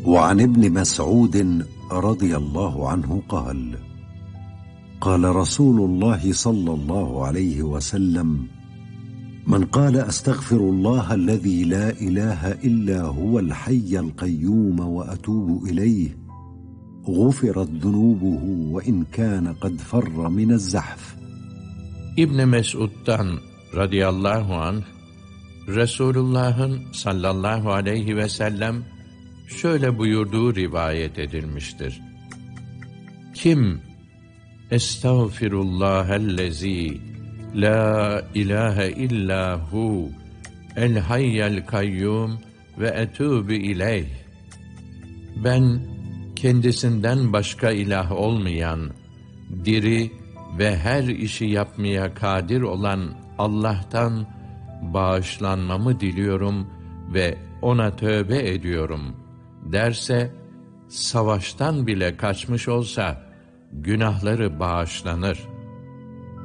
وعن ابن مسعود رضي الله عنه قال: قال رسول الله صلى الله عليه وسلم: من قال أستغفر الله الذي لا إله إلا هو الحي القيوم وأتوب إليه غفرت ذنوبه وإن كان قد فر من الزحف. İbn Mesud'dan radıyallahu anh, Resulullah'ın sallallahu aleyhi ve sellem şöyle buyurduğu rivayet edilmiştir: Kim Estağfirullahellezî la ilahe illa hu el hayyel kayyum ve etûbü ileyh. Ben kendisinden başka ilah olmayan, diri ve her işi yapmaya kadir olan Allah'tan bağışlanmamı diliyorum ve ona tövbe ediyorum derse, savaştan bile kaçmış olsa günahları bağışlanır.